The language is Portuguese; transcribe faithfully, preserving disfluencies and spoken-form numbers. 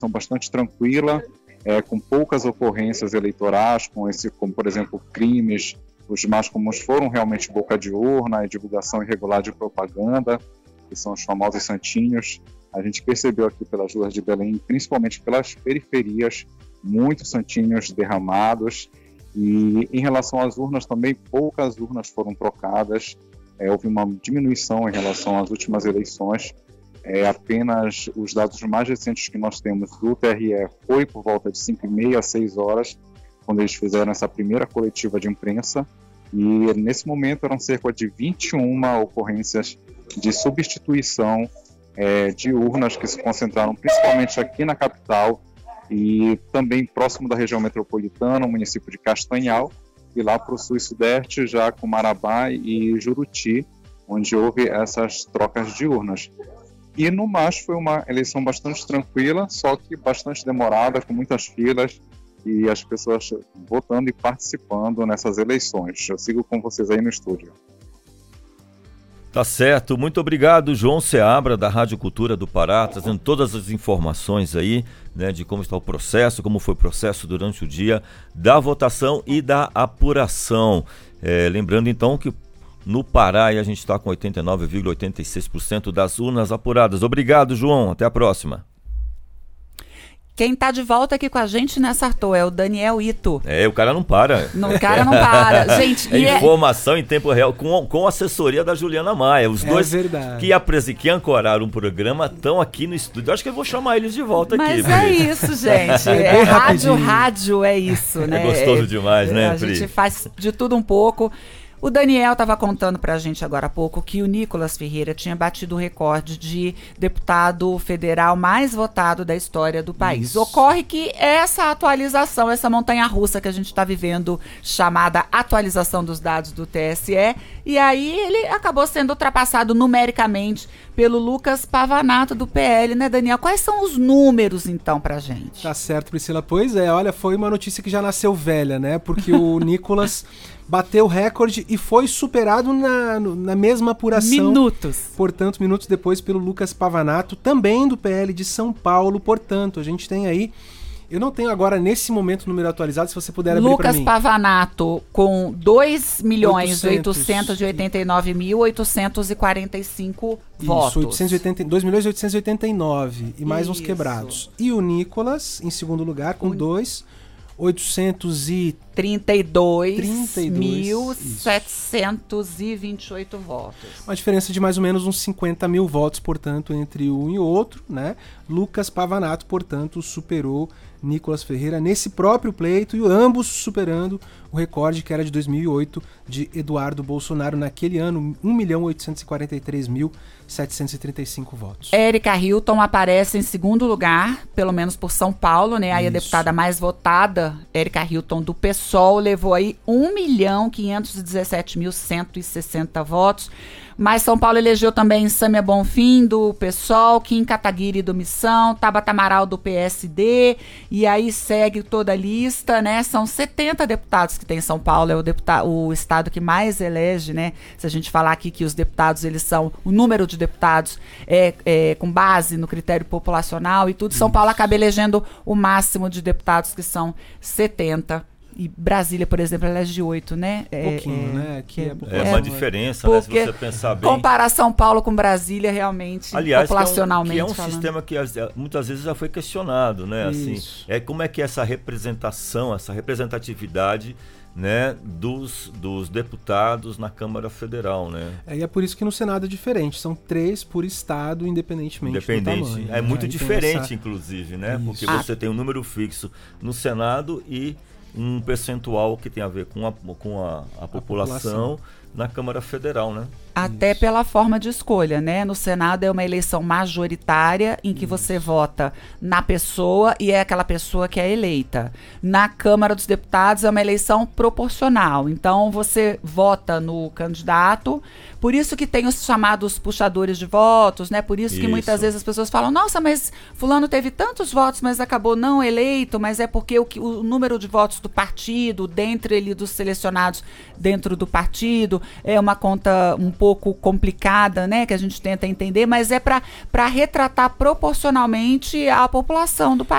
eleição bastante tranquila, é, com poucas ocorrências eleitorais, com esse, como por exemplo crimes, os mais comuns foram realmente boca de urna e divulgação irregular de propaganda, que são os famosos santinhos. A gente percebeu aqui pelas ruas de Belém, principalmente pelas periferias, muitos santinhos derramados. E em relação às urnas também, poucas urnas foram trocadas. É, houve uma diminuição em relação às últimas eleições. É, apenas os dados mais recentes que nós temos do T R E foi por volta de cinco e meia a seis horas, quando eles fizeram essa primeira coletiva de imprensa. E nesse momento eram cerca de vinte e uma ocorrências de substituição é, de urnas que se concentraram principalmente aqui na capital e também próximo da região metropolitana, o município de Castanhal, e lá para o sul e sudeste, já com Marabá e Juruti, onde houve essas trocas de urnas. E no mais foi uma eleição bastante tranquila, só que bastante demorada, com muitas filas, e as pessoas votando e participando nessas eleições. Eu sigo com vocês aí no estúdio. Tá certo, muito obrigado, João Seabra, da Rádio Cultura do Pará, trazendo todas as informações aí, né, de como está o processo, como foi o processo durante o dia da votação e da apuração. É, lembrando então que no Pará a gente está com oitenta e nove vírgula oitenta e seis por cento das urnas apuradas. Obrigado, João, até a próxima. Quem tá de volta aqui com a gente, né, Sartor, é o Daniel Ito. É, o cara não para. Não, o cara não para. Gente, é e informação é... em tempo real, com, com assessoria da Juliana Maia. Os é dois verdade. que, apres... que ancoraram o programa estão aqui no estúdio. Eu acho que eu vou chamar eles de volta Mas aqui. Mas é Pri. Isso, gente. É, é rádio, rádio é isso, né? É gostoso demais, é, né, a Pri? A gente faz de tudo um pouco. O Daniel estava contando para a gente agora há pouco que o Nicolas Ferreira tinha batido o recorde de deputado federal mais votado da história do país. Isso. Ocorre que essa atualização, essa montanha-russa que a gente está vivendo, chamada atualização dos dados do T S E, e aí ele acabou sendo ultrapassado numericamente pelo Lucas Pavanato do P L, né, Daniel? Quais são os números, então, pra gente? Tá certo, Priscila. Pois é, olha, foi uma notícia que já nasceu velha, né? Porque o Nicolas bateu o recorde e foi superado na, na mesma apuração. Minutos. Portanto, minutos depois pelo Lucas Pavanato, também do P L de São Paulo. Portanto, a gente tem aí... Eu não tenho agora, nesse momento, o número atualizado, se você puder abrir para mim. Lucas Pavanato com dois milhões oitocentos e oitenta e nove mil oitocentos e quarenta e cinco votos. oitocentos e oitenta, dois milhões oitocentos e oitenta e nove e mais Isso. uns quebrados. E o Nicolas, em segundo lugar, com dois milhões oitocentos e trinta e dois mil setecentos e vinte e oito votos. Uma diferença de mais ou menos uns cinquenta mil votos, portanto, entre um e outro, né? Lucas Pavanato, portanto, superou Nicolas Ferreira nesse próprio pleito, e ambos superando o recorde que era de dois mil e oito de Eduardo Bolsonaro naquele ano, um milhão oitocentos e quarenta e três mil setecentos e trinta e cinco votos. Érica Hilton aparece em segundo lugar, pelo menos por São Paulo, né? Aí a deputada mais votada, Érica Hilton do PSOL, levou aí um milhão quinhentos e dezessete mil cento e sessenta votos. Mas São Paulo elegeu também Sâmia Bonfim, do PSOL, Kim Kataguiri, do Missão, Tabata Amaral, do P S D, e aí segue toda a lista, né? São setenta deputados que tem em São Paulo, é o, deputado, o estado que mais elege, né? Se a gente falar aqui que os deputados, eles são, o número de deputados é, é com base no critério populacional e tudo, São Isso. Paulo acaba elegendo o máximo de deputados, que são setenta. E Brasília, por exemplo, elege oito, né? Um pouquinho, é, né? Que é, é, é uma diferença, né? Se você pensar bem. Comparar São Paulo com Brasília, realmente, aliás, populacionalmente que é um, que é um falando. sistema que muitas vezes já foi questionado, né? Assim, é como é que essa representação, essa representatividade, né, dos, dos deputados na Câmara Federal, né? É, e é por isso que no Senado é diferente, são três por estado, independentemente Independente, do tamanho. É muito Aí diferente, essa... inclusive, né? Isso. Porque ah. você tem um número fixo no Senado e um percentual que tem a ver com a, com a, a, população, a população na Câmara Federal, né? Até Isso. pela forma de escolha, né? No Senado é uma eleição majoritária em que Isso. você vota na pessoa e é aquela pessoa que é eleita. Na Câmara dos Deputados é uma eleição proporcional. Então você vota no candidato, por isso que tem os chamados puxadores de votos, né? Por isso que isso. muitas vezes as pessoas falam, nossa, mas fulano teve tantos votos, mas acabou não eleito, mas é porque o, o número de votos do partido, dentre ele dos selecionados dentro do partido, é uma conta um pouco complicada, né, que a gente tenta entender, mas é para para retratar proporcionalmente a população do país.